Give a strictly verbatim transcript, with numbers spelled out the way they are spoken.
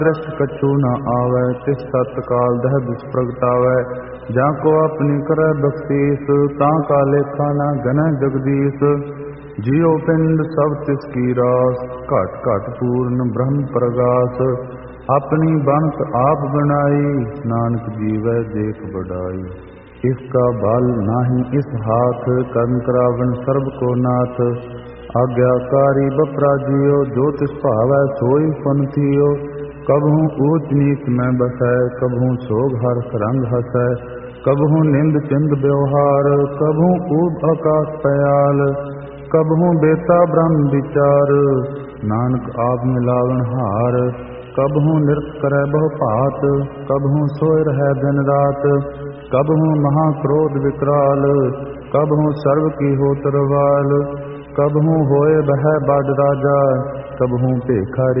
दृष्ट कछु न आवै तिस तत्काल दह दुष प्रगटावै। जाको अपनी करे बख्शीस तां का लेखा न गनै जगदीश। जियो पिंड सब तिसकी रास घट घट पूर्ण ब्रह्म प्रगास। अपनी बनत आप बनाई नानक जीवै देख बढ़ाई। इसका बल नाही इस हाथ कर्म करावन सर्ब को नाथ। आज्ञाकारी बपराजियो जो तिस भावै सोई पंथियो। कबहू ऊच नीच में बसै कबहू सोग हर्ष रंग हसै। कबहू निंद चिंद व्यवहार कबहू ऊब आकाश पयाल। कबहू बेता ब्रह्म विचार नानक आप मिलावन हार। कबहू नृत करे बहु भात कबहू सोय रहै दिन रात। कबहू महाक्रोध विकराल कबहू सर्व की हो तरवाल। कबहू होए बह बड़ राजा कबहू भेखारी